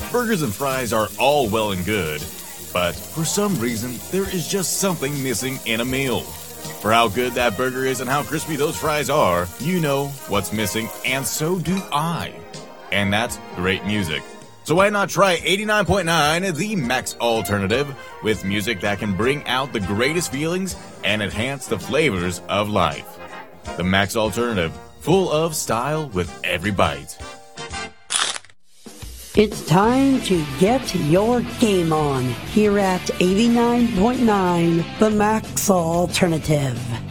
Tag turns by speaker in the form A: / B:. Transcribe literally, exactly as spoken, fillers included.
A: Burgers and fries are all well and good, but for some reason, there is just something missing in a meal. For how good that burger is and how crispy those fries are, you know what's missing, and so do I. And that's great music. So why not try eighty-nine point nine, the Max Alternative, with music that can bring out the greatest feelings and enhance the flavors of life. The Max Alternative, full of style with every bite.
B: It's time to get your game on here at eighty-nine point nine, the Max Alternative.